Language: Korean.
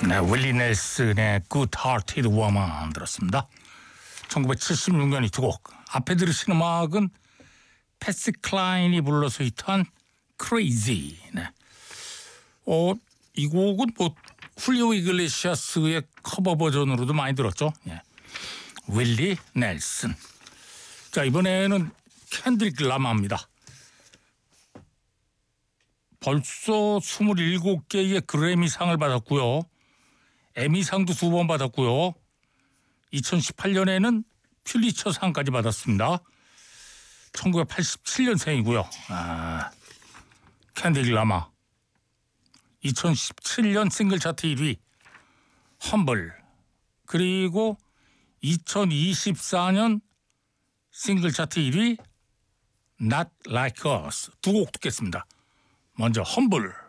네, 윌리 넬슨의 Good Hearted Woman 들었습니다. 1976년 히트곡. 앞에 들으신 음악은 패시 클라인이 불러서 히트한 Crazy. 네. 이 곡은 훌리오 이글레시아스의 커버 버전으로도 많이 들었죠. 예. 윌리 넬슨. 자, 이번에는 켄드릭 라마입니다. 벌써 27개의 그래미상을 받았고요. 에미상도 2번 받았고요. 2018년에는 퓰리처상까지 받았습니다. 1987년생이고요. 켄드릭 라마. 2017년 싱글 차트 1위 험블, 그리고 2024년 싱글 차트 1위 Not Like Us. 두 곡 듣겠습니다. 먼저 험블.